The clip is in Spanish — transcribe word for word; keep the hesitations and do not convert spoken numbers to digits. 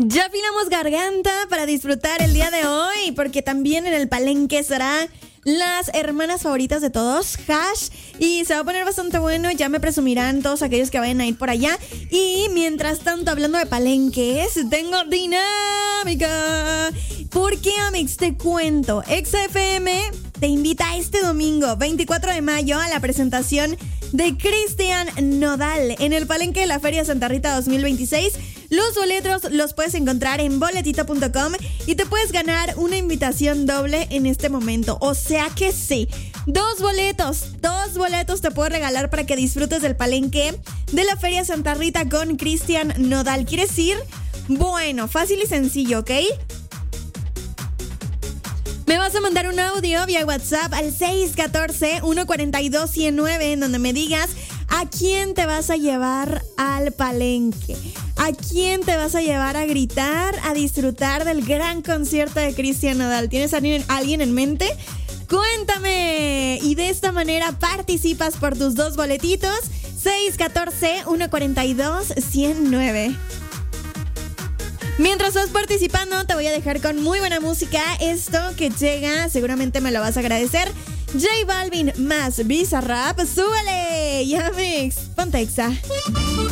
Ya afinamos garganta para disfrutar el día de hoy, porque también en el Palenque estará las hermanas favoritas de todos, Hash, y se va a poner bastante bueno. Ya me presumirán todos aquellos que vayan a ir por allá. Y mientras tanto, hablando de palenques, tengo dinámica. Porque, Amix, te cuento, X F M te invita este domingo, veinticuatro de mayo, a la presentación de Cristian Nodal en el Palenque de la Feria Santa Rita dos mil veintiséis. Los boletos los puedes encontrar en boletito punto com y te puedes ganar una invitación doble en este momento. O sea que sí, dos boletos, dos boletos te puedo regalar para que disfrutes del Palenque de la Feria Santa Rita con Cristian Nodal. ¿Quieres ir? Bueno, fácil y sencillo, ¿ok? Me vas a mandar un audio vía WhatsApp al seis uno cuatro, uno cuatro dos, uno cero nueve en donde me digas a quién te vas a llevar al Palenque, a quién te vas a llevar a gritar, a disfrutar del gran concierto de Cristian Nodal. ¿Tienes a alguien, a alguien en mente? Cuéntame. Y de esta manera participas por tus dos boletitos. seis uno cuatro, uno cuatro dos, uno cero nueve. Mientras estás participando, te voy a dejar con muy buena música. Esto que llega, seguramente me lo vas a agradecer. J Balvin más Bizarrap. ¡Súbele! Ya, Mix. Ponte Exa.